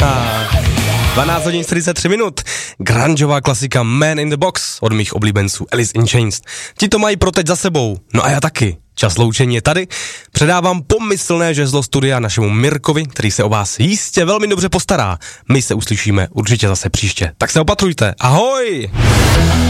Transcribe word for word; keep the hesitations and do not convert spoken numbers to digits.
dvanáct hodin čtyřicet tři minut. Grungeová klasika Man in the Box od mých oblíbenců Alice in Chains. Ti to mají pro teď za sebou, no a já taky. Čas loučení je tady. Předávám pomyslné žezlo studia našemu Mirkovi, který se o vás jistě velmi dobře postará. My se uslyšíme určitě zase příště. Tak se opatrujte. Ahoj!